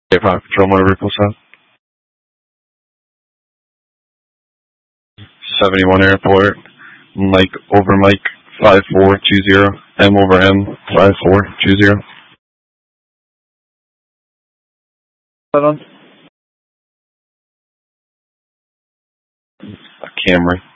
Airport Patrol Motor Vehicle South. 71 Airport. Mike over Mike 5420. M over M 5420. That on? A Camry.